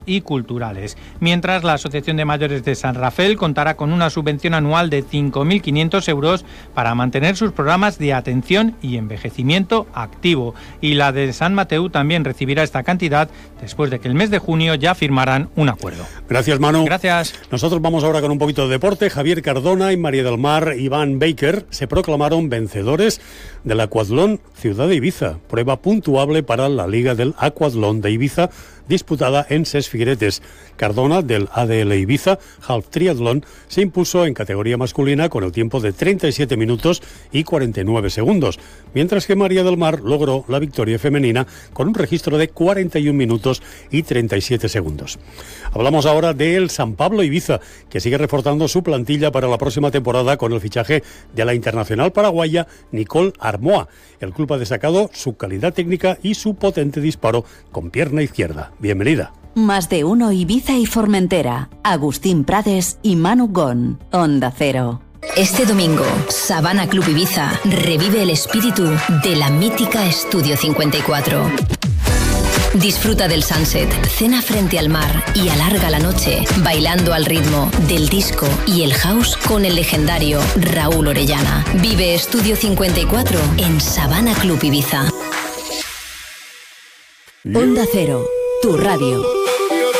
y culturales. Mientras, la Asociación de Mayores de San Rafael contará con una subvención anual de 5.500 euros para mantener sus programas de atención y envejecimiento activo. Y la de San Mateu también recibirá esta cantidad después de que el mes de junio ya firmaran un acuerdo. Gracias, Manu. Gracias. Nosotros vamos ahora con un poquito de deporte. Javier Cardona y María del Mar Iván Baker se proclamaron vencedores del Aquatlón Ciudad de Ibiza, prueba puntuable para la Liga del Aquatlón de Ibiza, disputada en Ses Figueretes. Cardona, del ADL Ibiza Half Triathlon, se impuso en categoría masculina con el tiempo de 37 minutos y 49 segundos, mientras que María del Mar logró la victoria femenina con un registro de 41 minutos y 37 segundos. Hablamos ahora del San Pablo Ibiza, que sigue reforzando su plantilla para la próxima temporada con el fichaje de la internacional paraguaya Nicole Armoa. El club ha destacado su calidad técnica y su potente disparo con pierna izquierda. Bienvenida. Más de uno Ibiza y Formentera. Agustín Prades y Manu Gon. Onda Cero. Este domingo, Sabana Club Ibiza revive el espíritu de la mítica Estudio 54. Disfruta del sunset, cena frente al mar y alarga la noche bailando al ritmo del disco y el house con el legendario Raúl Orellana. Vive Estudio 54 en Sabana Club Ibiza. Onda Cero, tu radio.